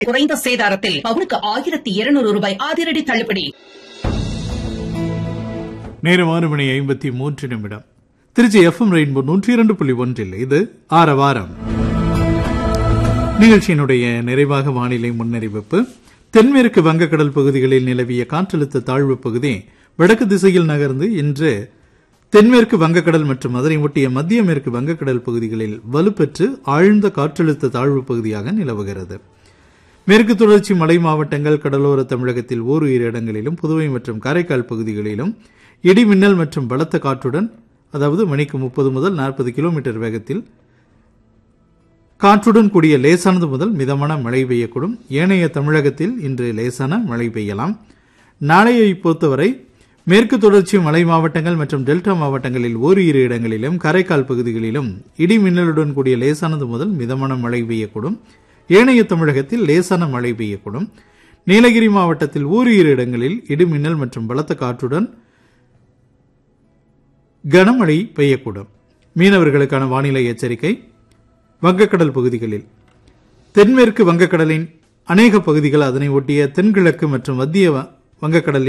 குறைந்த சேதாரத்தில் பவுனுக்கு 1200 ரூபாய் அதிரடி தள்ளுபடி. நேரம் 6:53. திருச்சி எஃப்எம் ரெயின்போ 102.1 இது ஆரவாரம் நிகழ்ச்சியினுடைய நிறைவாக வானிலை முன்னறிவிப்பு. தென்மேற்கு வங்கக்கடல் பகுதிகளில் நிலவிய காற்றழுத்த தாழ்வு பகுதி வடக்கு திசையில் நகர்ந்து இன்று தென்மேற்கு வங்கக்கடல் மற்றும் அதனை ஒட்டிய மத்திய மேற்கு வங்கக்கடல் பகுதிகளில் வலுப்பெற்று ஆழ்ந்த காற்றழுத்த தாழ்வு பகுதியாக நிலவுகிறது. மேற்கு தொடர்ச்சி மலை மாவட்டங்கள், கடலோர தமிழகத்தில் ஓரிரு இடங்களிலும், புதுவை மற்றும் காரைக்கால் பகுதிகளிலும் இடி மின்னல் மற்றும் பலத்த காற்றுடன், அதாவது மணிக்கு 30 முதல் 40 கிலோமீட்டர் வேகத்தில் காற்றுடன் கூடிய லேசானது முதல் மிதமான மழை பெய்யக்கூடும். ஏனைய தமிழகத்தில் இன்று லேசான மழை பெய்யலாம். நாளையை பொறுத்தவரை மேற்கு தொடர்ச்சி மலை மாவட்டங்கள் மற்றும் டெல்டா மாவட்டங்களில் ஓரிரு இடங்களிலும், காரைக்கால் பகுதிகளிலும் இடி மின்னலுடன் கூடிய லேசானது முதல் மிதமான மழை பெய்யக்கூடும். ஏனைய தமிழகத்தில் லேசான மழை பெய்யக்கூடும். நீலகிரி மாவட்டத்தில் ஓரிரு இடங்களில் இடி மின்னல் மற்றும் பலத்த காற்றுடன் கனமழை பெய்யக்கூடும். மீனவர்களுக்கான வானிலை எச்சரிக்கை. வங்கக்கடல் பகுதிகளில் தென்மேற்கு வங்கக்கடலின் அநேக பகுதிகள், அதனை ஒட்டிய தென்கிழக்கு மற்றும் மத்திய வங்கக்கடலின்